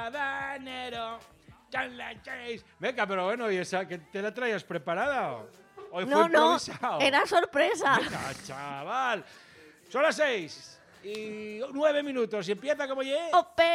Habanero. Venga, pero bueno, ¿y esa que te la traías preparada? ¿O fue No, improvisado? era sorpresa. Venga, chaval. Son las 6:09 y empieza como ye. Ope.